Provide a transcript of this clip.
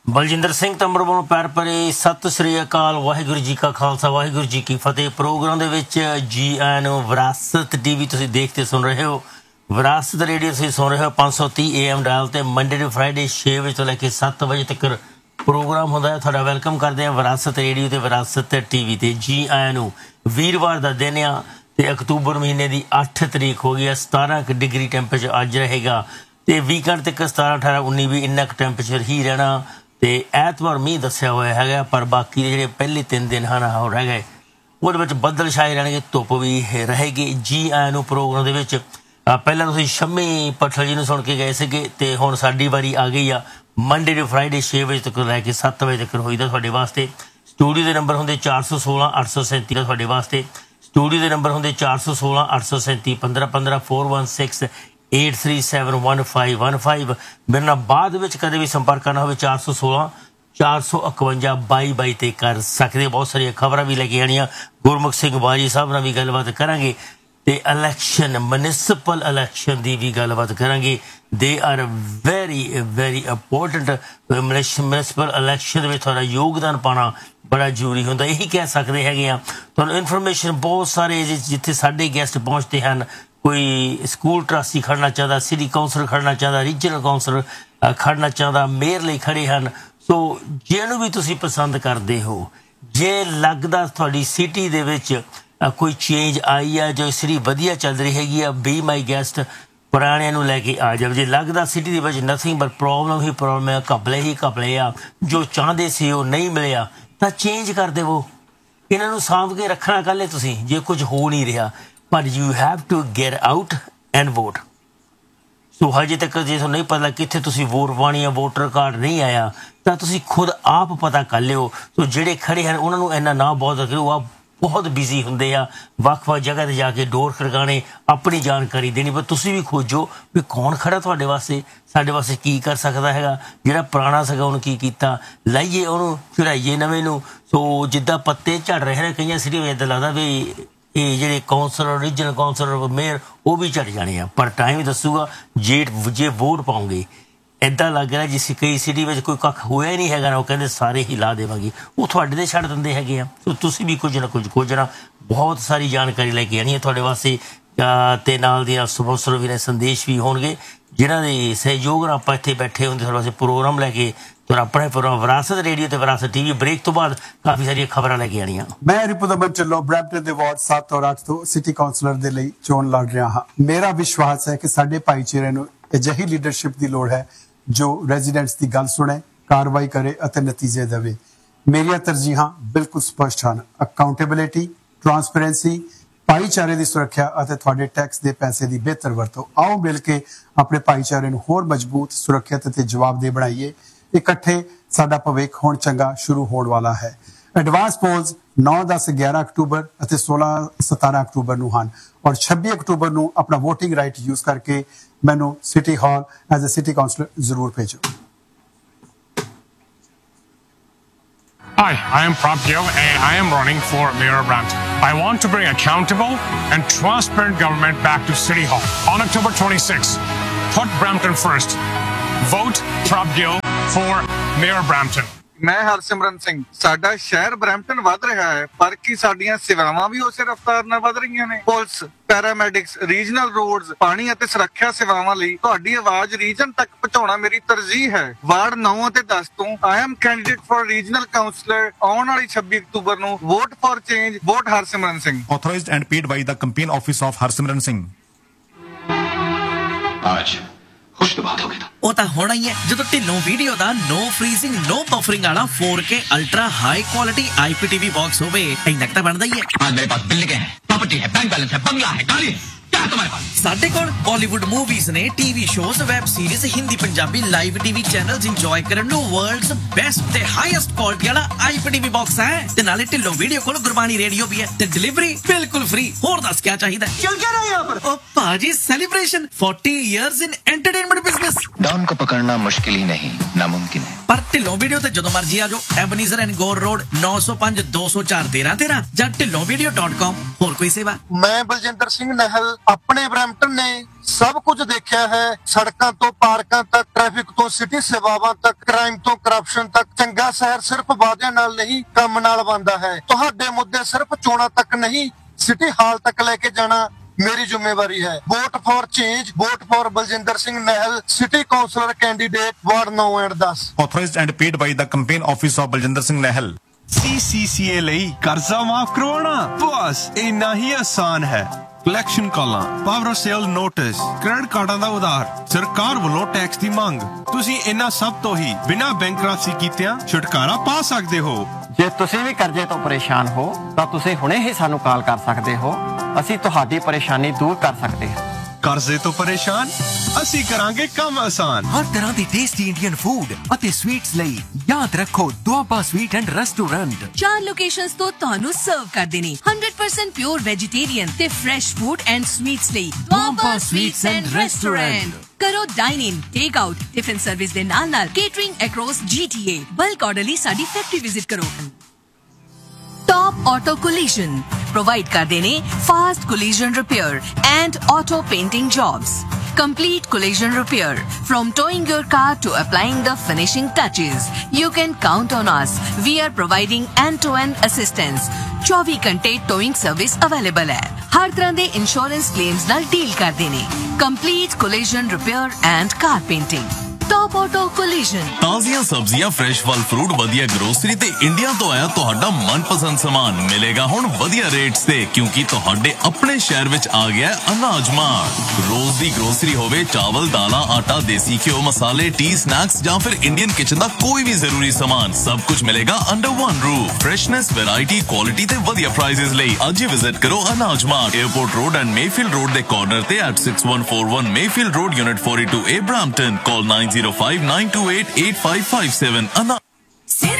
ਬਲਜਿੰਦਰ ਸਿੰਘ ਤੰਬੜ ਵੱਲੋਂ ਪੈਰ ਭਰੇ ਸਤਿ ਸ੍ਰੀ ਅਕਾਲ। ਵਾਹਿਗੁਰੂ ਜੀ ਕਾ ਖਾਲਸਾ, ਵਾਹਿਗੁਰੂ ਜੀ ਕੀ ਫਤਿਹ। ਪ੍ਰੋਗਰਾਮ ਦੇ ਵਿੱਚ ਜੀ ਆਇਆਂ ਨੂੰ। ਵਿਰਾਸਤ ਟੀਵੀ ਤੁਸੀਂ ਦੇਖਦੇ ਸੁਣ ਰਹੇ ਹੋ, ਵਿਰਾਸਤ ਰੇਡੀਓ ਤੁਸੀਂ ਸੁਣ ਰਹੇ ਹੋ 530 AM ਡਾਇਲ ਤੇ ਮੰਡੇ ਟੂ ਫਰਾਈਡੇ 6 ਵਜੇ ਤੋਂ ਲੈ ਕੇ 7 ਵਜੇ ਤੱਕ ਪ੍ਰੋਗਰਾਮ ਹੁੰਦਾ ਹੈ। ਤੁਹਾਡਾ ਵੈਲਕਮ ਕਰਦੇ ਹਾਂ ਵਿਰਾਸਤ ਰੇਡੀਓ ਤੇ ਵਿਰਾਸਤ ਟੀਵੀ ਤੇ। ਜੀ ਆਇਆਂ ਨੂੰ। ਵੀਰਵਾਰ ਦਾ ਦਿਨ ਆ ਤੇ ਅਕਤੂਬਰ ਮਹੀਨੇ ਦੀ 8 ਤਰੀਕ ਹੋ ਗਈ ਹੈ। 17 ਡਿਗਰੀ ਟੈਂਪਰੇਚਰ ਅੱਜ ਰਹੇਗਾ ਤੇ ਵੀਕਐਂਡ ਤੱਕ 17, 18, 19 ਵੀ ਇੰਨਾ ਕੁ ਟੈਂਪਰੇਚਰ ਹੀ ਰਹਿਣਾ। ਤੇ ਐਤਵਾਰ ਮੀਂਹ ਦੱਸਿਆ ਹੋਇਆ ਹੈਗਾ, ਪਰ ਬਾਕੀ ਦੇ ਜਿਹੜੇ ਪਹਿਲੇ 3 ਦਿਨ ਹਨ ਉਹ ਰਹਿ ਗਏ, ਉਹਦੇ ਵਿੱਚ ਬੱਦਲ ਛਾਏ ਰਹਿਣਗੇ, ਧੁੱਪ ਵੀ ਰਹੇਗੀ। ਜੀ ਆਇਆਂ ਨੂੰ ਪ੍ਰੋਗਰਾਮ ਦੇ ਵਿੱਚ। ਪਹਿਲਾਂ ਤੁਸੀਂ ਸ਼ੰਮੀ ਪੱਠਲ ਜੀ ਨੂੰ ਸੁਣ ਕੇ ਗਏ ਸੀਗੇ ਤੇ ਹੁਣ ਸਾਡੀ ਵਾਰੀ ਆ ਗਈ ਆ। ਮੰਡੇ ਟੂ ਫਰਾਈਡੇ 6 ਵਜੇ ਤੱਕ ਲੈ ਕੇ 7 ਵਜੇ ਤੱਕ ਹੋਈਦਾ ਤੁਹਾਡੇ ਵਾਸਤੇ। ਸਟੂਡੀਓ ਦੇ ਨੰਬਰ ਹੁੰਦੇ 416 837 ਦਾ ਤੁਹਾਡੇ ਵਾਸਤੇ। ਸਟੂਡੀਓ ਦੇ ਨੰਬਰ ਹੁੰਦੇ 416 837 1515 416 83711515। ਮੇਰੇ ਨਾਲ ਬਾਅਦ ਵਿੱਚ ਕਦੇ ਵੀ ਸੰਪਰਕ ਕਰਨਾ ਹੋਵੇ 416 451 22 ਤੇ ਕਰ ਸਕਦੇ। ਬਹੁਤ ਸਾਰੀਆਂ ਖਬਰਾਂ ਵੀ ਲੈ ਕੇ ਆਉਣੀਆਂ। ਗੁਰਮੁਖ ਸਿੰਘ ਬਾਜੀ ਸਾਹਿਬ ਨਾਲ ਵੀ ਗੱਲਬਾਤ ਕਰਾਂਗੇ ਤੇ ਇਲੈਕਸ਼ਨ, ਮਿਊਨਿਸਪਲ ਇਲੈਕਸ਼ਨ ਦੀ ਵੀ ਗੱਲਬਾਤ ਕਰਾਂਗੇ। They are very important. Municipal election ਦੇ ਵਿੱਚ ਤੁਹਾਡਾ ਯੋਗਦਾਨ ਪਾਉਣਾ ਬੜਾ ਜ਼ਰੂਰੀ ਹੁੰਦਾ। ਇਹੀ ਕਹਿ ਸਕਦੇ ਹੈਗੇ ਆ। ਤੁਹਾਨੂੰ ਇਨਫੋਰਮੇਸ਼ਨ ਬਹੁਤ ਸਾਰੇ ਜਿੱਥੇ ਸਾਡੇ ਗੈਸਟ ਪਹੁੰਚਦੇ ਹਨ। ਕੋਈ ਸਕੂਲ ਟਰਸਟੀ ਖੜਨਾ ਚਾਹੁੰਦਾ, ਸਿਟੀ ਕਾਉਂਸਲਰ ਖੜਨਾ ਚਾਹੁੰਦਾ, ਰੀਜਨਲ ਕਾਉਂਸਲਰ ਖੜਨਾ ਚਾਹੁੰਦਾ, ਮੇਅਰ ਲਈ ਖੜੇ ਹਨ। ਸੋ ਜਿਹਨੂੰ ਵੀ ਤੁਸੀਂ ਪਸੰਦ ਕਰਦੇ ਹੋ, ਜੇ ਲੱਗਦਾ ਤੁਹਾਡੀ ਸਿਟੀ ਦੇ ਵਿੱਚ ਕੋਈ ਚੇਂਜ ਆਈ ਆ, ਜੋ ਸਿਟੀ ਵਧੀਆ ਚੱਲ ਰਹੀ ਹੈਗੀ ਆ, ਬੀ ਮਾਈ ਗੈਸਟ, ਪੁਰਾਣਿਆਂ ਨੂੰ ਲੈ ਕੇ ਆ ਜਾਵੇ। ਜੇ ਲੱਗਦਾ ਸਿਟੀ ਦੇ ਵਿੱਚ nothing but problem he problem ਹੈ, ਘਪਲੇ ਆ, ਜੋ ਚਾਹੁੰਦੇ ਸੀ ਉਹ ਨਹੀਂ ਮਿਲਿਆ, ਤਾਂ ਚੇਂਜ ਕਰ ਦੇਵੋ। ਇਹਨਾਂ ਨੂੰ ਸਾਂਭ ਕੇ ਰੱਖਣਾ ਕੱਲੇ ਤੁਸੀਂ, ਜੇ ਕੁਝ ਹੋ ਨਹੀਂ ਰਿਹਾ। ਪਰ you have to get out and vote. ਸੋ ਹਜੇ ਤੱਕ ਜੇ ਤੁਹਾਨੂੰ ਨਹੀਂ ਪਤਾ ਕਿੱਥੇ ਤੁਸੀਂ ਵੋਟ ਪਾਉਣੀ ਆ, ਵੋਟਰ ਕਾਰਡ ਨਹੀਂ ਆਇਆ, ਤਾਂ ਤੁਸੀਂ ਖੁਦ ਆਪ ਪਤਾ ਕਰ ਲਿਓ। ਸੋ ਜਿਹੜੇ ਖੜੇ ਹਨ ਉਹਨਾਂ ਨੂੰ ਇੰਨਾ ਨਾ ਬਹੁਤ ਕਰੋ, ਆ ਬਹੁਤ ਬਿਜ਼ੀ ਹੁੰਦੇ ਆ, ਵੱਖ-ਵੱਖ ਜਗ੍ਹਾ ਤੇ ਜਾ ਕੇ ਡੋਰ ਖੜਕਾਣੇ, ਆਪਣੀ ਜਾਣਕਾਰੀ ਦੇਣੀ। ਪਰ ਤੁਸੀਂ ਵੀ ਖੋਜੋ ਵੀ ਕੌਣ ਖੜਾ ਤੁਹਾਡੇ ਵਾਸਤੇ, ਸਾਡੇ ਵਾਸਤੇ ਕੀ ਕਰ ਸਕਦਾ ਹੈਗਾ। ਜਿਹੜਾ ਪੁਰਾਣਾ ਸੀਗਾ ਉਹਨੂੰ ਕੀ ਕੀਤਾ, ਲਾਈਏ ਉਹਨੂੰ, ਚੜਾਈਏ ਨਵੇਂ ਨੂੰ। ਸੋ ਜਿੱਦਾਂ ਪੱਤੇ ਝੜ ਰਹੇ ਨੇ ਕਈਆਂ ਸਿਟੀਆਂ ਵਿੱਚ, ਇੱਦਾਂ ਲੱਗਦਾ ਵੀ ਇਹ ਜਿਹੜੇ ਕਾਉਂਸਲਰ, ਰੀਜਨਲ ਕਾਉਂਸਲਰ, ਮੇਅਰ ਉਹ ਵੀ ਝੜ ਜਾਣੇ ਆ। ਪਰ ਟਾਈਮ ਹੀ ਦੱਸੂਗਾ ਜੇ ਵੋਟ ਪਾਉਂਗੇ। ਇੱਦਾਂ ਲੱਗ ਰਿਹਾ ਜਿਸ ਕਈ ਸਿਟੀ ਵਿੱਚ ਕੋਈ ਕੱਖ ਹੋਇਆ ਹੀ ਨਹੀਂ ਹੈਗਾ ਨਾ, ਉਹ ਕਹਿੰਦੇ ਸਾਰੇ ਹੀ ਲਾ ਦੇਵਾਂਗੇ, ਉਹ ਤੁਹਾਡੇ ਤੇ ਛੱਡ ਦਿੰਦੇ ਹੈਗੇ ਆ। ਸੋ ਤੁਸੀਂ ਵੀ ਕੁਝ ਨਾ ਕੁਝ ਖੋਜਣਾ। ਬਹੁਤ ਸਾਰੀ ਜਾਣਕਾਰੀ ਲੈ ਕੇ ਆਉਣੀ ਹੈ ਤੁਹਾਡੇ ਵਾਸਤੇ ਤੇ ਨਾਲ ਦੀਆਂ ਸਪਾਂਸਰ ਵੀ ਨੇ, ਸੰਦੇਸ਼ ਵੀ ਹੋਣਗੇ ਜਿਨ੍ਹਾਂ ਦੇ ਸਹਿਯੋਗ ਨਾਲ ਆਪਾਂ ਇੱਥੇ ਬੈਠੇ ਹੁੰਦੇ ਤੁਹਾਡੇ ਵਾਸਤੇ ਪ੍ਰੋਗਰਾਮ ਲੈ ਕੇ। ਤੁਹਾਡਾ ਆਪਣਾ ਪ੍ਰੋਗਰਾਮ ਵਿਰਾਸਤ ਰੇਡੀਓ ਤੇ ਵਿਰਾਸਤ ਟੀਵੀ। ਬ੍ਰੇਕ ਤੋਂ ਬਾਅਦ ਕਾਫੀ ਸਾਰੀਆਂ ਖਬਰਾਂ ਲੈ ਕੇ ਆਉਣੀਆਂ। ਮੈਂ ਰਿਪੁਦਮਨ ਢਿੱਲੋਂ ਬਰੈਂਪਟਨ ਦੇ ਵਾਰਡ 7 ਔਰ 8 ਤੋਂ ਸਿਟੀ ਕਾਉਂਸਲਰ ਦੇ ਲਈ ਚੋਣ ਲੜ ਰਿਹਾ ਹਾਂ। ਮੇਰਾ ਵਿਸ਼ਵਾਸ ਹੈ ਕਿ ਸਾਡੇ ਭਾਈਚਾਰੇ ਨੂੰ ਅਜਿਹੀ ਲੀਡਰਸ਼ਿਪ ਦੀ ਲੋੜ ਹੈ ਜੋ ਰੈਜ਼ੀਡੈਂਟਸ ਦੀ ਗੱਲ ਸੁਣੇ, ਕਾਰਵਾਈ ਕਰੇ ਅਤੇ ਨਤੀਜੇ ਦੇਵੇ। ਮੇਰੀਆਂ ਤਰਜੀਹਾਂ ਬਿਲਕੁਲ ਸਪਸ਼ਟ ਹਨ: ਅਕਾਊਂਟੇਬਿਲਿਟੀ, ਟਰਾਂਸਪੇਰੈਂਸੀ, ਭਾਈਚਾਰੇ ਦੀ ਸੁਰੱਖਿਆ ਅਤੇ ਤੁਹਾਡੇ ਟੈਕਸ ਦੇ ਪੈਸੇ ਦੀ ਬਿਹਤਰ ਵਰਤੋਂ। ਆਓ ਮਿਲ ਕੇ ਆਪਣੇ ਭਾਈਚਾਰੇ ਨੂੰ ਹੋਰ ਮਜ਼ਬੂਤ, ਸੁਰੱਖਿਅਤ ਅਤੇ ਜਵਾਬਦੇਹ ਬਣਾਈਏ। ਇਕੱਠੇ ਸਾਡਾ ਭਵਿੱਖ ਹੁਣ ਚੰਗਾ ਸ਼ੁਰੂ ਹੋਣ ਵਾਲਾ ਹੈ। ਐਡਵਾਂਸ ਪੋਲਸ 9, 10, 11 ਅਕਤੂਬਰ ਅਤੇ 16, 17 ਅਕਤੂਬਰ ਨੂੰ ਹਨ ਔਰ 26 ਅਕਤੂਬਰ ਨੂੰ ਆਪਣਾ ਵੋਟਿੰਗ ਰਾਈਟ ਯੂਜ਼ ਕਰਕੇ ਮੈਨੂੰ city hall as a city councillor ਜ਼ਰੂਰ ਭੇਜੋ। Hi, I am Prab Gill and I am running for Mayor of Brampton. I want to bring accountable and transparent government back to City Hall. On October 26th, put Brampton first. Vote Prab Gill for Mayor of Brampton. ਮੈਂ ਹਰਸਿਮਰਨ ਸਿੰਘ। ਸਾਡਾ ਸ਼ਹਿਰ Brampton ਵੱਧ ਰਿਹਾ ਹੈ, ਪਰ ਕੀ ਸਾਡੀਆਂ ਸੇਵਾਵਾਂ ਵੀ ਉਸੇ ਰਫ਼ਤਾਰ ਨਾਲ ਵੱਧ ਰਹੀਆਂ ਨੇ? ਪੁਲਿਸ, ਪੈਰਾਮੈਡਿਕਸ, ਰੀਜਨਲ ਰੋਡਸ, ਪਾਣੀ ਅਤੇ ਸੁਰੱਖਿਆ ਸੇਵਾਵਾਂ ਲਈ ਤੁਹਾਡੀ ਆਵਾਜ਼ ਰੀਜਨ ਤੱਕ ਪਹੁੰਚਾਉਣਾ ਮੇਰੀ ਤਰਜੀਹ ਹੈ। ਵਾਰਡ 9 ਅਤੇ 10 ਤੋਂ I am candidate for regional councillor. ਆਉਣ ਵਾਲੀ 26 ਅਕਤੂਬਰ ਨੂੰ vote for change, vote Harsimran Singh. Authorized and paid by the campaign office of Harsimran Singh. आज खुश तो बात हो गई था। ਉਹ ਤਾਂ ਹੋਣਾ ਹੀ ਹੈ ਜਦੋਂ ਢਿੱਲੋਂ ਵੀਡੀਓ ਦਾ ਨੋ ਫਰੀਜ਼ਿੰਗ, ਨੋ ਬਫਰਿੰਗ ਵਾਲਾ 4K ultra high quality IPTV box ਹੋਵੇ। ਇੰਨਾ ਤਾਂ ਬਣਦਾ ਹੀ ਹੈ। आज मेरे पास बिल्डिंग है, प्रॉपर्टी है, बैंक बैलेंस है, बंगला है, गाड़ी है, क्या है तुम्हारे पास? ਸਾਡੇ ਕੋਲ ਬਾਲੀਵੁੱਡ ਮੂਵੀਜ਼ ਨੇ, TV shows, web series, Hindi Punjabi live TV channels enjoy ਕਰਨ ਨੂੰ ਵਰਲਡਸ ਬੈਸਟ ਤੇ ਹਾਈਐਸਟ ਕੁਆਲਿਟੀ ਵਾਲਾ IPTV ਬਾਕਸ ਹੈ। ਤੇ ਨਾਲੇ ਢਿੱਲੋਂ ਵੀਡੀਓ ਕੋਲ ਗੁਰਬਾਣੀ ਰੇਡੀਓ ਵੀ ਹੈ ਤੇ ਡਿਲੀਵਰੀ ਬਿਲਕੁਲ ਫ੍ਰੀ। ਹੋਰ ਦੱਸ ਕੀ ਚਾਹੀਦਾ? ਚਲ क्या रहा है यहाँ पर? ਉਹ ਭਾਜੀ ਸੈਲੀਬ੍ਰੇਸ਼ਨ 40 ਇਅਰਸ ਇਨ ਐਂਟਰਟੇਨਮੈਂਟ ਬਿਜ਼ਨਸ। डॉन को पकड़ना मुश्किल ही नहीं, नामुमकिन है। ਪਰ ਢਿੱਲੋਂ ਵੀਡੀਓ ਤੇ ਜਦੋਂ ਮਰਜ਼ੀ ਆ ਜਾਓ। ਐਬਨੀਜ਼ਰ ਐਂਡ ਗੋਰ ਰੋਡ 905 204 1313 ਜਾਂ ਢਿੱਲੋਂvideo.com। ਹੋਰ ਕੋਈ ਸੇਵਾ? ਮੈਂ ਬਲਜਿੰਦਰ ਸਿੰਘ ਨਹਿਲ ਆਪਣੇ ਬਰੈਂਪਟਨ ਨੇ ਸਭ ਕੁਝ ਦੇਖਿਆ ਹੈ। ਸੜਕਾਂ ਤੋਂ ਪਾਰਕਾਂ ਤੱਕ, ਟ੍ਰੈਫਿਕ ਤੋਂ ਸਿਟੀ ਸੇਵਾਵਾਂ ਤੱਕ, ਕ੍ਰਾਈਮ ਤੋਂ ਕਰਪਸ਼ਨ ਤੱਕ। ਚੰਗਾ ਸ਼ਹਿਰ ਸਿਰਫ ਵਾਅਦਿਆਂ ਨਾਲ ਨਹੀਂ, ਕੰਮ ਨਾਲ ਬਣਦਾ ਹੈ। ਤੁਹਾਡੇ ਮੁੱਦੇ ਸਿਰਫ ਚੋਣਾਂ ਤੱਕ ਨਹੀਂ, ਸਿਟੀ ਹਾਲ ਤੱਕ ਲੈ ਕੇ ਜਾਣਾ ਮੇਰੀ ਜ਼ਿੰਮੇਵਾਰੀ ਹੈ। Vote for change, vote for Baljinder Singh ਨਹਿਲ, city councillor candidate, ward 9 and 10। Authorized and paid by the campaign office of Baljinder Singh Nehal. CCCA ਲਈ ਕਰਜ਼ਾ ਮਾਫ ਕਰਵਾਉਣਾ ਬਸ ਇੰਨਾ ਹੀ ਆਸਾਨ ਹੈ। ਕਲੈਕਸ਼ਨ ਕਾਲਾਂ, ਪਾਵਰ ਸੇਲ ਨੋਟਿਸ, ਕ੍ਰੈਡਿਟ ਕਾਰਡਾਂ ਦਾ ਉਧਾਰ, ਸਰਕਾਰ ਵੱਲੋਂ ਟੈਕਸ ਦੀ ਮੰਗ। ਤੁਸੀਂ ਇਹਨਾਂ ਸਭ ਤੋਂ ਹੀ ਬਿਨਾਂ ਬੈਂਕਰਪਸੀ ਕੀਤਿਆਂ ਛੁਟਕਾਰਾ ਪਾ ਸਕਦੇ ਹੋ। ਜੇ ਤੁਸੀਂ ਵੀ ਕਰਜ਼ੇ ਤੋਂ ਪਰੇਸ਼ਾਨ ਹੋ ਤਾਂ ਤੁਸੀਂ ਹੁਣੇ ਹੀ ਸਾਨੂੰ ਕਾਲ ਕਰ ਸਕਦੇ ਹੋ। ਅਸੀਂ ਤੁਹਾਡੀ ਪਰੇਸ਼ਾਨੀ ਦੂਰ ਕਰ ਸਕਦੇ ਹਾਂ। ਕਰਜ਼ੇ ਤੋਂ ਪਰੇਸ਼ਾਨ, ਅਸੀਂ ਕਰਾਂਗੇ ਕੰਮ ਆਸਾਨ। ਹਰ ਤਰ੍ਹਾਂ ਦੀ ਟੇਸਟੀ ਇੰਡੀਅਨ ਫੂਡ ਅਤੇ ਸਵੀਟਸ ਲਈ ਯਾਦ ਰੱਖੋ Doaba sweet and restaurant. 4 locations ਤੋਂ ਤੁਹਾਨੂੰ ਸਰਵ ਕਰਦੇ ਨੇ 100% ਪਿਓਰ ਵੈਜੀਟੇਰੀਅਨ ਤੇ ਫਰੈਸ਼ ਫੂਡ ਐਂਡ ਸਵੀਟਸ ਲਈ ਦੁਆਬਾ ਸਵੀਟਸ ਐਂਡ ਰੈਸਟੋਰੈਂਟ। ਕਰੋ ਡਾਈਨ ਇਨ, ਟੇਕ ਆਊਟ, ਟਿਫਿਨ ਸਰਵਿਸ ਦੇ ਨਾਲ ਕੇਟਰਿੰਗ ਅਕ੍ਰੋਸ GTA। ਬਲਕ ਆਰਡਰ ਲਈ ਸਾਡੀ ਫੈਕਟਰੀ ਵਿਜ਼ਿਟ ਕਰੋ। Top Auto Collision provide ਕਰਦੇ ਨੇ fast collision repair and auto painting jobs. Complete collision repair from towing your car to applying the finishing touches. You can count on us. We are providing end-to-end assistance. 24 ਘੰਟੇ towing service available ਹੈ। ਹਰ ਤਰ੍ਹਾਂ ਦੇ insurance claims ਨਾਲ deal ਕਰਦੇ ਨੇ। Complete collision repair and car painting. Top Auto Collision। ਤਾਜ਼ੀਆਂ ਸਬਜ਼ੀਆਂ, fresh ਫਲ ਫਰੂਟ, ਵਧੀਆ ਗਰੋਸਰੀ ਤੇ ਇੰਡੀਆ ਤੋਂ ਆਇਆ ਤੁਹਾਡਾ ਮਨਪਸੰਦ ਸਾਮਾਨ ਮਿਲੇਗਾ ਹੁਣ ਵਧੀਆ ਰੇਟਸ ਤੇ, ਕਿਉਂਕਿ ਤੁਹਾਡੇ ਆਪਣੇ ਸ਼ਹਿਰ ਵਿੱਚ ਆ ਗਿਆ ਅਨਾਜ ਮਾਰਟ। ਰੋਜ਼ ਦੀ ਗਰੋਸਰੀ ਹੋਵੇ, ਚਾਵਲ, ਦਾਲਾਂ, ਆਟਾ, ਦੇਸੀ ਘਿਓ, ਮਸਾਲੇ, ਟੀ, ਸਨੈਕਸ ਜਾਂ ਫਿਰ ਇੰਡੀਅਨ ਕਿਚਨ ਦਾ ਕੋਈ ਵੀ ਜ਼ਰੂਰੀ ਸਾਮਾਨ, ਸਭ ਕੁਝ ਮਿਲੇਗਾ under one roof. Freshness, variety, quality ਤੇ ਵਧੀਆ ਪ੍ਰਾਈਸਿਸ ਲਈ ਅੱਜ ਹੀ ਵਿਜ਼ਿਟ ਕਰੋ ਅਨਾਜ mart, airport road and Mayfield road ਦੇ ਕਾਰਨਰ ਤੇ at 6141 Mayfield road, unit 42A, Brampton. Call 9059288557।